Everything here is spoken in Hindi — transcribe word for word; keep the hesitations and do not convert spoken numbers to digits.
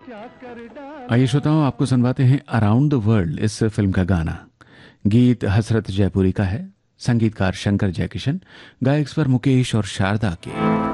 आइए श्रोताओं, आपको सुनवाते हैं अराउंड द वर्ल्ड इस फिल्म का गाना। गीत हसरत जयपुरी का है, संगीतकार शंकर जयकिशन, गायक स्वर मुकेश और शारदा के।